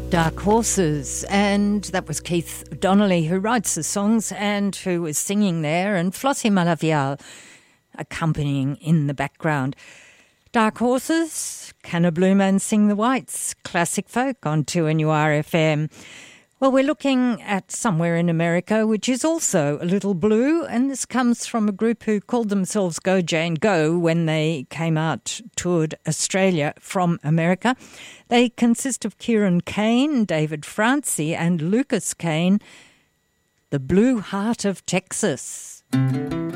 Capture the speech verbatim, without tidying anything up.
Dark Horses, and that was Keith Donnelly, who writes the songs and who was singing there, and Flossie Malavial accompanying in the background. Dark Horses, Can a Blue Man Sing the Whites, classic folk on two N U R F M. Well, we're looking at somewhere in America which is also a little blue, and this comes from a group who called themselves Go Jane Go when they came out, toured Australia from America. They consist of Kieran Kane, David Francie and Lucas Kane, the Blue Heart of Texas.